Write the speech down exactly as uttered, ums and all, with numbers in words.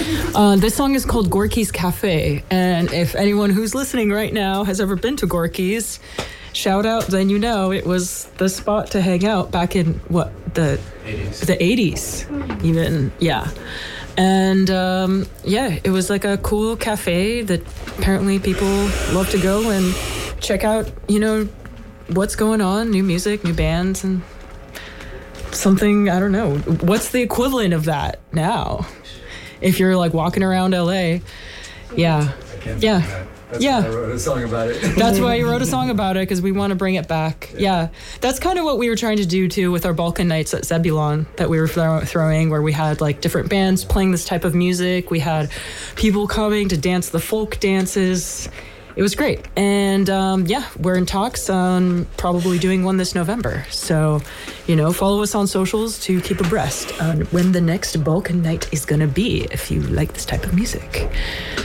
Uh, this song is called Gorky's Cafe, and if anyone who's listening right now has ever been to Gorky's, shout out, then you know it was the spot to hang out back in, what, the eighties. The eighties, even, yeah. And, um, yeah, it was like a cool cafe that apparently people love to go and check out, you know, what's going on, new music, new bands, and something, I don't know, what's the equivalent of that now? If you're like walking around L A, yeah, yeah, that. That's yeah. why I wrote a song about it. That's why you wrote a song about it, because we want to bring it back. Yeah. yeah, that's kind of what we were trying to do too with our Balkan Nights at Zebulon that we were throw- throwing, where we had like different bands playing this type of music. We had people coming to dance the folk dances. It was great. And um, yeah, we're in talks on probably doing one this November. So, you know, follow us on socials to keep abreast on when the next Balkan Night is going to be, if you like this type of music.